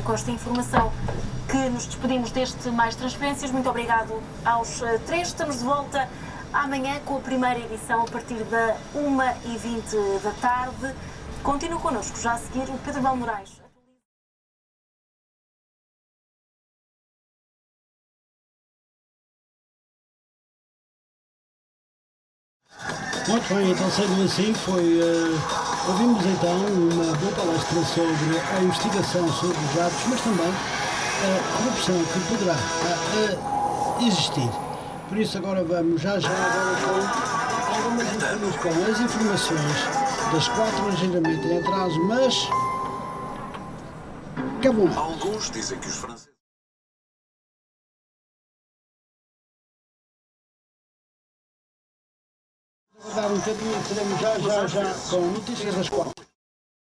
E com esta informação que nos despedimos deste Mais Transferências. Muito obrigado aos três. Estamos de volta amanhã com a primeira edição a partir da 1h20 da tarde. Continue connosco. Já a seguir o Pedro Mel Moraes. Muito bem, então sendo assim, ouvimos então uma boa palestra sobre a investigação sobre os atos, mas também a corrupção que poderá existir. Por isso agora vamos já agora com algumas informações, com as informações das 4 ligeiramente em atraso, mas acabou. Alguns dizem que os franceses... Vou dar um bocadinho, teremos já com notícias das 4.